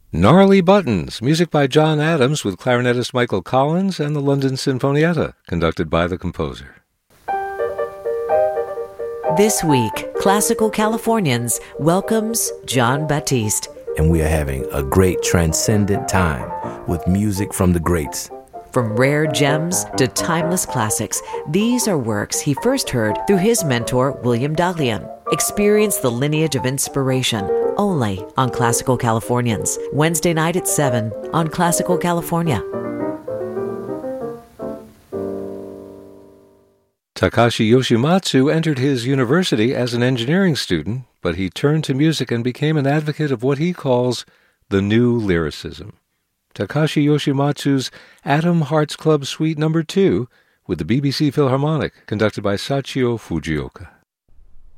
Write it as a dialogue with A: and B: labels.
A: Gnarly Buttons, music by John Adams with clarinetist Michael Collins and the London Sinfonietta, conducted by the composer.
B: This week, Classical Californians welcomes Jon Batiste.
C: And we are having a great transcendent time with music from the greats.
B: From rare gems to timeless classics, these are works he first heard through his mentor, William Daglian. Experience the lineage of inspiration only on Classical Californians. Wednesday night at 7 on Classical California.
A: Takashi Yoshimatsu entered his university as an engineering student, but he turned to music and became an advocate of what he calls the new lyricism. Takashi Yoshimatsu's Atom Hearts Club Suite No. 2 with the BBC Philharmonic, conducted by Sachio Fujioka.